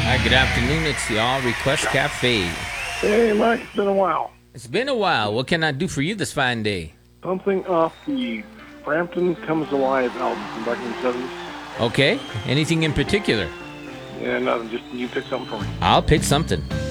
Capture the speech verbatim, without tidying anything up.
Hi, good afternoon. It's the All Request Cafe. Hey, Mike, it's been a while. It's been a while. What can I do for you this fine day? Something off the Frampton Comes Alive album from back in the seventies. Okay. Anything in particular? Yeah, nothing. Just you pick something for me. I'll pick something.